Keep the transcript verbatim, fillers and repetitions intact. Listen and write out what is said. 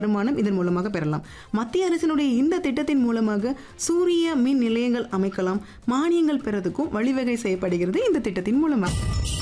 வருமானம் இதன் மூலமாக பெறலாம். மத்திய அரசினுடைய இந்த திட்டத்தின் மூலமாக சூரிய மின் நிலையங்கள் அமைக்கலாம், மானியங்கள் பெறதுக்கும் வழிவகை செய்யப்படுகிறது இந்த திட்டத்தின் மூலமாக.